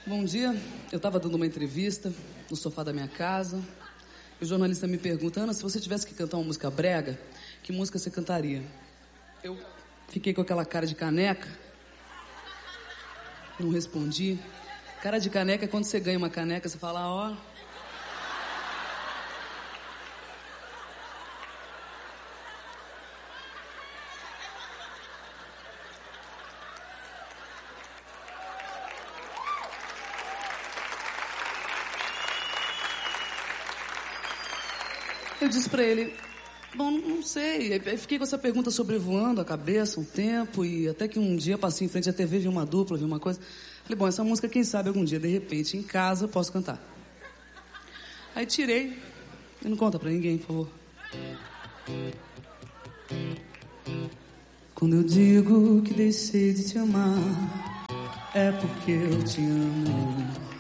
Bom dia, eu estava dando uma entrevista no sofá da minha casa. E o jornalista me pergunta: Ana, se você tivesse que cantar uma música brega, que música você cantaria? Eu fiquei com aquela cara de caneca, não respondi. Cara de caneca é quando você ganha uma caneca, você fala, ó... Eu disse pra ele, bom, não sei. Aí fiquei com essa pergunta sobrevoando a cabeça um tempo, e até que um dia passei em frente à TV, vi uma dupla, vi uma coisa. Falei, bom, essa música, quem sabe algum dia, de repente, em casa, eu posso cantar. Aí tirei, e não conta pra ninguém, por favor. Quando eu digo que deixei de te amar, é porque eu te amo.